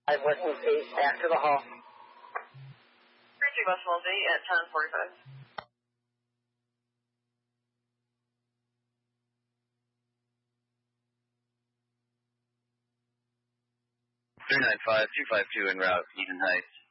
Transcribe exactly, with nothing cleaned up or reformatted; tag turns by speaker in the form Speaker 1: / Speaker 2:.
Speaker 1: I'm Westland State, back to the hall.
Speaker 2: three Westland State at ten forty-five.
Speaker 3: three nine five, two five two en route, Eden Heights.